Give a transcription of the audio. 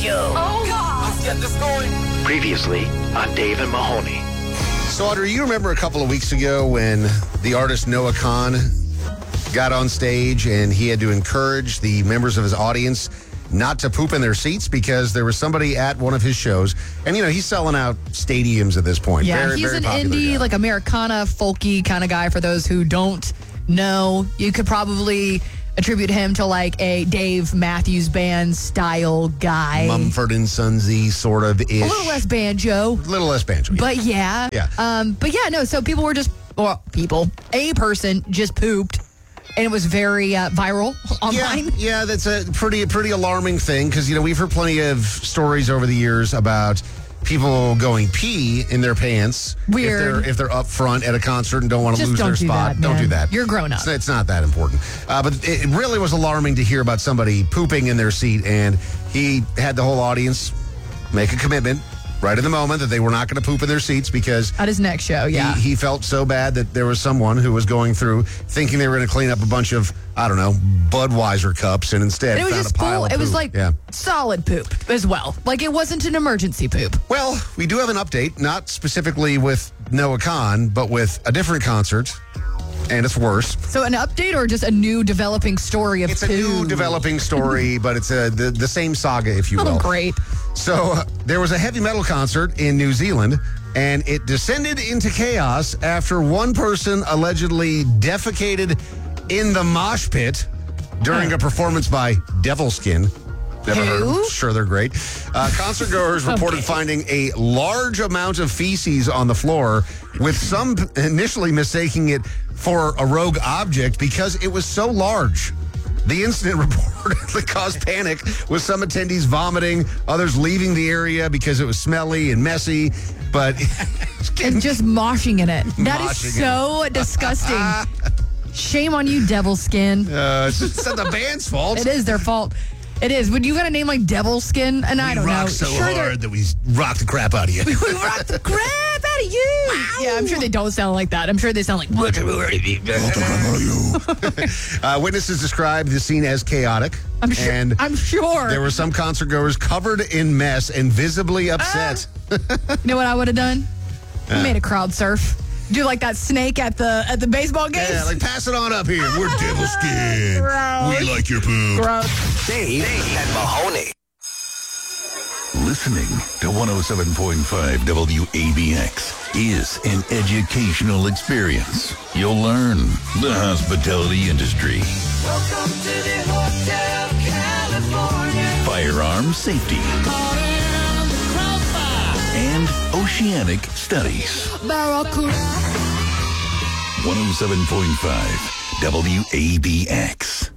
Show. Oh, God. Let's get this going. Previously on Dave and Mahoney. So, Audrey, you remember a couple of weeks ago when the artist Noah Kahan got on stage and he had to encourage the members of his audience not to poop in their seats because there was somebody at one of his shows. And, he's selling out stadiums at this point. Yeah, very, he's very an popular indie, guy. like Americana, folky kind of guy. For those who don't know, you could probably attribute him to like a Dave Matthews Band style guy. Mumford and Sonsy sort of ish. A little less banjo. Little less banjo. But yeah. Yeah. So people were just, a person just pooped. And it was very viral online. Yeah, that's a pretty alarming thing because, we've heard plenty of stories over the years about people going pee in their pants. Weird. If they're up front at a concert and don't want to Just lose don't their do spot. that, Don't man. do that. You're grown up. It's not that important. But it really was alarming to hear about somebody pooping in their seat, and he had the whole audience make a commitment right in the moment that they were not going to poop in their seats because At his next show, yeah. he felt so bad that there was someone who was going through thinking they were going to clean up a bunch of, Budweiser cups and instead And it was found just a pile full. of It was poop. like Yeah. solid poop as well. Like it wasn't an emergency poop. Well, we do have an update, not specifically with Noah Kahan, but with a different concert, and it's worse. So an update or just a new developing story of It's poo? a new developing story, but it's the same saga, if you will. Oh, great. So there was a heavy metal concert in New Zealand, and it descended into chaos after one person allegedly defecated in the mosh pit during a performance by Devilskin. Never heard of them. Sure, they're great. Concert goers reported finding a large amount of feces on the floor, with some initially mistaking it for a rogue object because it was so large. The incident reportedly caused panic, with some attendees vomiting, others leaving the area because it was smelly and messy. But And just moshing in it. That is Moshing so disgusting. Shame on you, Devil Skin. it's not the band's fault. It is their fault. It is. When you got a name like Devil Skin, and I don't know. rock so hard that we rock the crap out of you. We rock the crap out of you. Yeah, I'm sure they don't sound like that. I'm sure they sound like. Witnesses described the scene as chaotic. I'm sure. There were some concert goers covered in mess and visibly upset. You know what I would have done? I made a crowd surf. Do like that snake at the baseball games. Yeah, like pass it on up here. We're Devil Skin. Gross. We like your poop. Gross. Dave and Mahoney. Listening to 107.5 WABX is an educational experience. You'll learn the hospitality industry, Welcome to the Hotel California. firearm safety, and oceanic studies. 107.5 WABX.